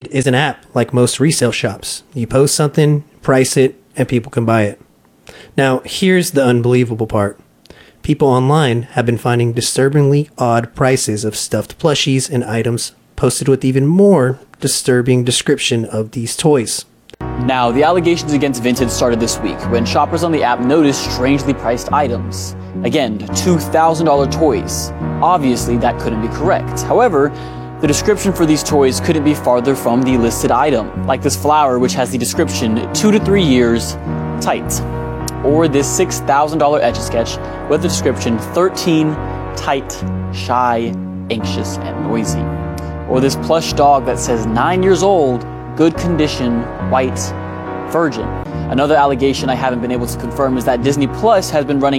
is an app like most resale shops. You post something, price it, and people can buy it. Now, here's the unbelievable part. People online have been finding disturbingly odd prices of stuffed plushies and items posted with even more disturbing description of these toys. Now, the allegations against Vinted started this week when shoppers on the app noticed strangely priced items. Again, $2,000 toys. Obviously, that couldn't be correct. However, the description for these toys couldn't be farther from the listed item, like this flower which has the description 2 to 3 years tight, or this $6,000 Etch-a-Sketch with the description 13 tight, shy, anxious, and noisy, or this plush dog that says 9 years old, good condition, white, virgin. Another allegation I haven't been able to confirm is that Disney Plus has been running